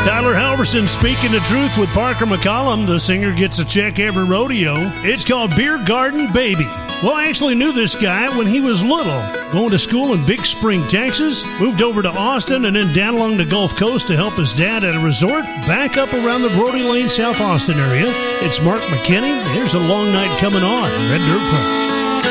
Tyler Halverson speaking the truth with Parker McCollum. The singer gets a check every rodeo. It's called Beer Garden Baby. Well, I actually knew this guy when he was little. Going to school in Big Spring, Texas. Moved over to Austin and then down along the Gulf Coast to help his dad at a resort. Back up around the Brody Lane, South Austin area. It's Mark McKinney. Here's A Long Night Coming On, Red Dirt Pro.